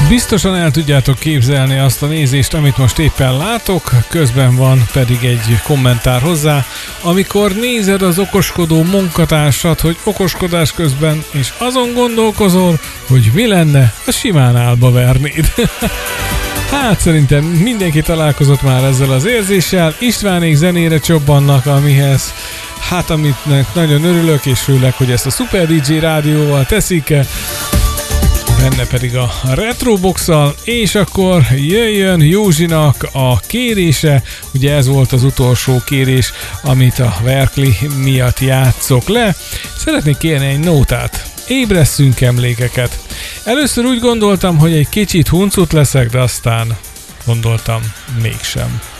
Biztosan el tudjátok képzelni azt a nézést, amit most éppen látok, közben van pedig egy kommentár hozzá, amikor nézed az okoskodó munkatársat, hogy okoskodás közben, és azon gondolkozol, hogy mi lenne, ha simán álba vernéd. Hát szerintem mindenki találkozott már ezzel az érzéssel, Istvánék zenére csobbannak, amihez, hát amitnek nagyon örülök, és főleg, hogy ezt a Super DJ rádióval teszik, benne pedig a Retrobox-szal, és akkor jöjjön Józsinak a kérése, ugye ez volt az utolsó kérés, amit a Verkli miatt játszok le. Szeretnék kérni egy nótát, ébresszünk emlékeket. Először úgy gondoltam, hogy egy kicsit huncut leszek, de aztán gondoltam, mégsem.